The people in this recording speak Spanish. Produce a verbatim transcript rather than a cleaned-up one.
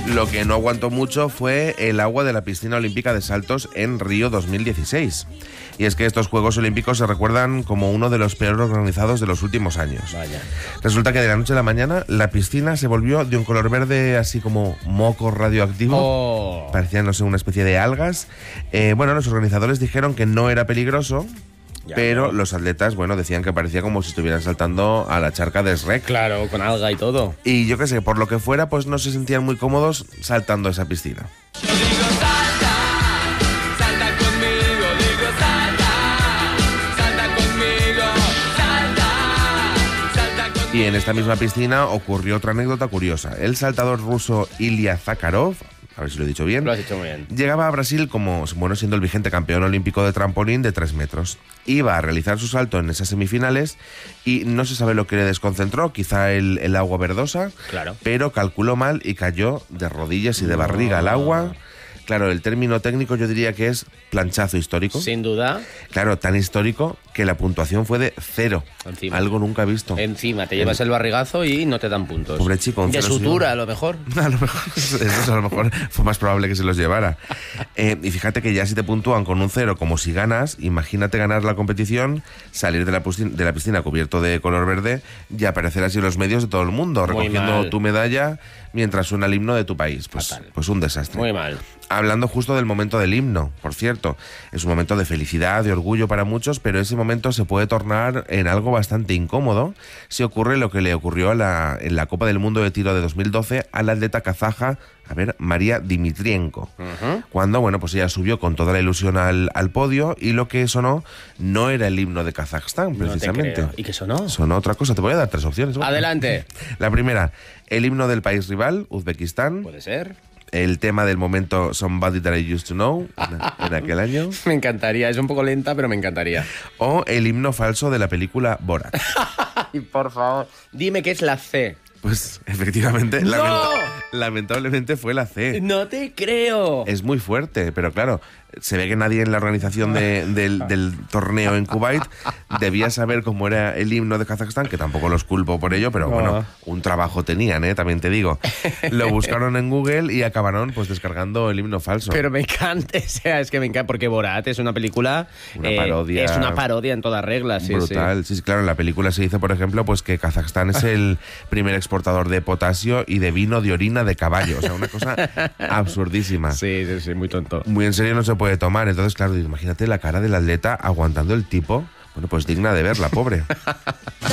Lo que no aguantó mucho fue el agua de la piscina olímpica de saltos en Río dos mil dieciséis. Y es que estos Juegos Olímpicos se recuerdan como uno de los peores organizados de los últimos años. Vaya. Resulta que de la noche a la mañana la piscina se volvió de un color verde así como moco radioactivo. Oh. Parecía, no sé, una especie de algas. Eh, bueno, los organizadores dijeron que no era peligroso, Ya, pero no. los atletas, bueno, decían que parecía como si estuvieran saltando a la charca de Shrek. Claro, con alga y todo. Y yo qué sé, por lo que fuera, pues no se sentían muy cómodos saltando a esa piscina. Digo salta, salta conmigo, digo salta, salta conmigo, salta, salta conmigo. Y en esta misma piscina ocurrió otra anécdota curiosa. El saltador ruso Ilya Zakharov, a ver si lo he dicho bien, Lo has dicho muy bien. llegaba a Brasil como, bueno, siendo el vigente campeón olímpico de trampolín de tres metros. Iba a realizar su salto en esas semifinales y no se sabe lo que le desconcentró, quizá el, el agua verdosa, Claro. pero calculó mal y cayó de rodillas y de barriga al agua. Claro, el término técnico yo diría que es planchazo histórico. Sin duda. Claro, tan histórico que la puntuación fue de cero. Encima. Algo nunca visto. Encima, te llevas el barrigazo y no te dan puntos. Pobre chico, un De cero, sutura, sí. a lo mejor. A lo mejor, eso a lo mejor fue más probable que se los llevara. Eh, y fíjate que ya si te puntúan con un cero como si ganas, imagínate ganar la competición, salir de la, piscina, de la piscina cubierto de color verde y aparecer así en los medios de todo el mundo, Muy recogiendo mal. tu medalla mientras suena el himno de tu país. Pues, Fatal. pues un desastre. Muy mal. Hablando justo del momento del himno, por cierto, es un momento de felicidad, de orgullo para muchos, pero ese momento se puede tornar en algo bastante incómodo si ocurre lo que le ocurrió a la, en la Copa del Mundo de Tiro de dos mil doce a la atleta kazaja, a ver, María Dimitrienko, Ujú. cuando, bueno, pues ella subió con toda la ilusión al, al podio y lo que sonó no era el himno de Kazajstán, No te precisamente. creo. ¿Y qué sonó? Sonó otra cosa, te voy a dar tres opciones. ¿vale? Adelante. La primera, el himno del país rival, Uzbekistán. Puede ser. El tema del momento Somebody That I Used to Know, en, en aquel año. Me encantaría. Es un poco lenta, pero me encantaría. O el himno falso de la película Borat. Ay, por favor. Dime qué es la C. Pues efectivamente, ¡No! lamenta- lamentablemente fue la C. No te creo. Es muy fuerte, pero claro, se ve que nadie en la organización de- del, del torneo en Kuwait debía saber cómo era el himno de Kazajstán, que tampoco los culpo por ello, pero bueno, un trabajo tenían, ¿eh? También te digo. Lo buscaron en Google y acabaron pues descargando el himno falso. Pero me encanta, o sea, es que me encanta, porque Borat es una película... Una eh, parodia. Es una parodia en todas reglas, sí, Brutal, sí. sí, claro, en la película se dice, por ejemplo, pues que Kazajstán es el primer exportador de potasio y de vino de orina de caballo, o sea, una cosa absurdísima. Sí, sí, sí, muy tonto. Muy en serio no se puede tomar, entonces, claro, imagínate la cara del atleta aguantando el tipo, bueno, pues digna de verla, pobre.